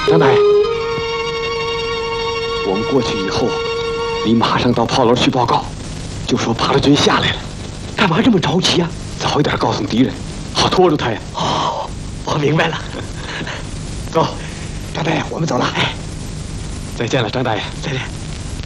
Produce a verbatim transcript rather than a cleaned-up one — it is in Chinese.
张大爷，我们过去以后，你马上到炮楼去报告，就说八路军下来了。干嘛这么着急啊？早一点告诉敌人，好拖住他呀。哦，我明白了。走，张大爷，我们走了。哎，再见了，张大爷，再见。